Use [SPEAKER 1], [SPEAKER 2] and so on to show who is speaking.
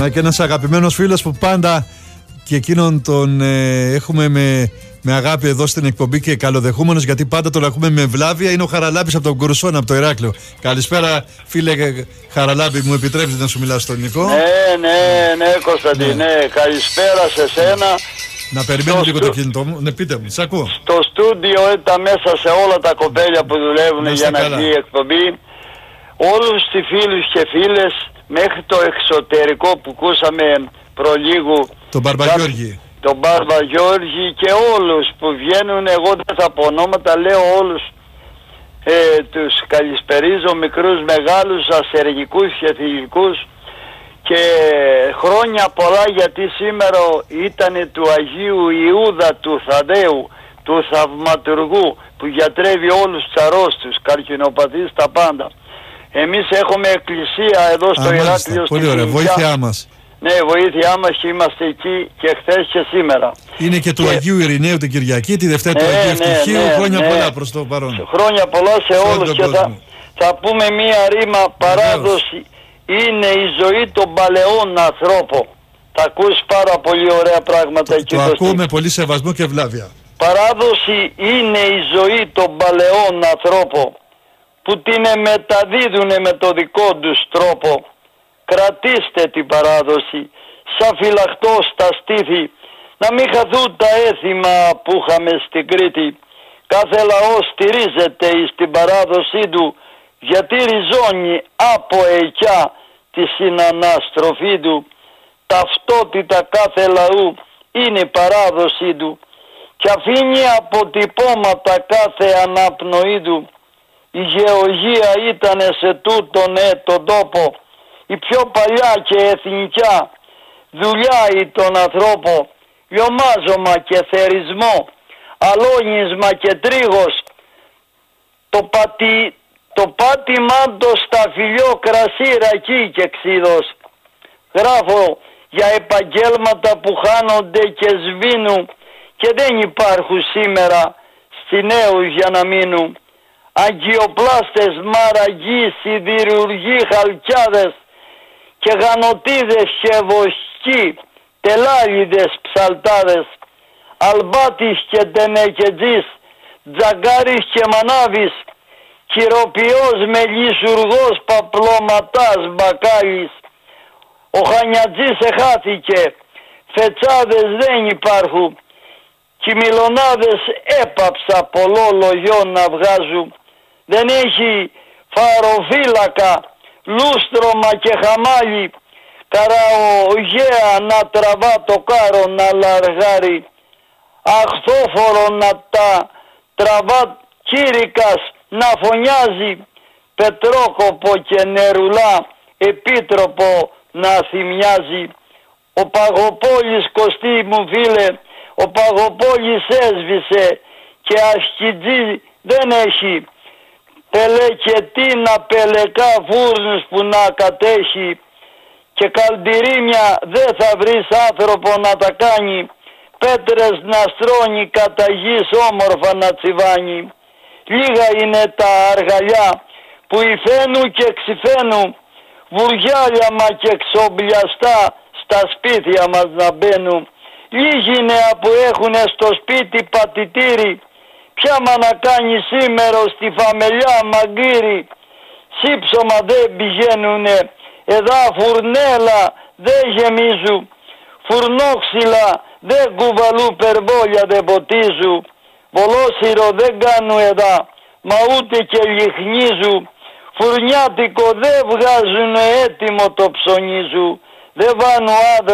[SPEAKER 1] Και ένας αγαπημένος φίλος που πάντα και εκείνον τον έχουμε με αγάπη εδώ στην εκπομπή και καλοδεχούμενος, γιατί πάντα τον ακούμε με ευλάβεια, είναι ο Χαραλάμπης από τον Κουρσόν, από το Ηράκλειο. Καλησπέρα φίλε Χαραλάμπη, μου επιτρέπετε να σου μιλάω στο ελληνικό?
[SPEAKER 2] Ναι Κωνσταντίνε, ναι. Καλησπέρα σε σένα.
[SPEAKER 1] Να περιμένω λίγο το κινητό μου. Ναι, πείτε μου, σ' ακούω.
[SPEAKER 2] Στο στούντιο ήταν μέσα σε όλα τα κοπέλια που δουλεύουν για να βγει η εκπομπή. Όλους τους φίλους και φίλες μέχρι το εξωτερικό που ακούσαμε προλίγου.
[SPEAKER 1] Τον Μπαρμπαγιώργη.
[SPEAKER 2] Τον Μπαρμπαγιώργη και όλους που βγαίνουν, εγώ δεν θα πω ονόματα, λέω όλους. Τους καλησπερίζω, μικρούς, μεγάλους, ασεργικούς και θηλυκούς. Και χρόνια πολλά, γιατί σήμερα ήταν του Αγίου Ιούδα του Θαδέου, του θαυματουργού, που γιατρεύει όλους τους αρρώστους, καρκινοπαθείς, τα πάντα. Εμείς έχουμε εκκλησία εδώ στο Ηράκλειο.
[SPEAKER 1] Πολύ ωραία, βοήθειά μας.
[SPEAKER 2] Ναι, βοήθειά μας και είμαστε εκεί και χθες και σήμερα.
[SPEAKER 1] Είναι και του Αγίου Ειρηναίου την Κυριακή, τη Δευτέρα του Αγίου Ευτυχίου. Χρόνια πολλά προς το παρόν.
[SPEAKER 2] Χρόνια πολλά σε όλους και θα πούμε μία ρήμα. Παράδοση είναι η ζωή των παλαιών ανθρώπων. Θα ακούσει πάρα πολύ ωραία πράγματα εκεί.
[SPEAKER 1] Το ακούμε πολύ σεβασμό και ευλάβεια.
[SPEAKER 2] Παράδοση είναι η ζωή των παλαιών ανθρώπων που την μεταδίδουν με το δικό τους τρόπο. Κρατήστε την παράδοση σαν φυλαχτό στα στήθη, να μην χαθούν τα έθιμα που είχαμε στην Κρήτη. Κάθε λαό στηρίζεται στην παράδοσή του, γιατί ριζώνει από εκιά τη συναναστροφή του. Ταυτότητα κάθε λαού είναι η παράδοσή του και αφήνει αποτυπώματα κάθε αναπνοή του. Η γεωργία ήταν σε τούτον τον τόπο η πιο παλιά και εθνικιά δουλειά των ανθρώπων. Λιωμάζωμα και θερισμό, αλόγισμα και τρίγος, το πάτημά το σταφυλιό, κρασί, ρακί και ξύδος. Γράφω για επαγγέλματα που χάνονται και σβήνουν και δεν υπάρχουν σήμερα στη νέους για να μείνουν. Αγκιοπλάστες, μαραγοί, σιδηρουργοί, χαλκιάδες και γανοτίδες και βοσκοί, τελάλιδες, ψαλτάδες, αλμπάτης και τενεκετζής, τζαγκάρης και μανάβης, χειροποιός, μελισσουργός, παπλωματάς, μπακάλης. Ο Χανιατζής εχάθηκε, φετσάδες δεν υπάρχουν, κι οι μιλονάδες έπαψα πολλό λογιό να βγάζουν. Δεν έχει φαροφύλακα, λούστρωμα και χαμάλι, καραογέα να τραβά το κάρο να λαργάρει, αχθόφορο να τα τραβά κήρυκας να φωνιάζει, πετρόκοπο και νερουλά επίτροπο να θυμιάζει. Ο Παγοπόλης, Κωστή μου φίλε, ο Παγοπόλης έσβησε και ασκητζή δεν έχει, πελεκετίνα πελεκά φούρνους που να κατέχει και καλντηρίμια δεν θα βρεις άνθρωπο να τα κάνει, πέτρες να στρώνει κατά γης όμορφα να τσιβάνει. Λίγα είναι τα αργαλιά που υφαίνουν και ξυφαίνουν, βουργιάλιαμα και ξομπλιαστά στα σπίτια μας να μπαίνουν. Λίγοι νέα που έχουν στο σπίτι πατητήρι, ποια μα να κάνει σήμερα στη φαμελιά μαγκύρι. Σύψωμα δεν πηγαίνουνε, εδά φουρνέλα δεν γεμίζουν, φουρνόξυλα δεν κουβαλού, περβόλια δεν ποτίζουν, βολόσυρο δεν κάνουν εδά, μα ούτε και λιχνίζουν, φουρνιάτικο δεν βγάζουν έτοιμο το ψωνίζουν, δεν βάνουν άδρα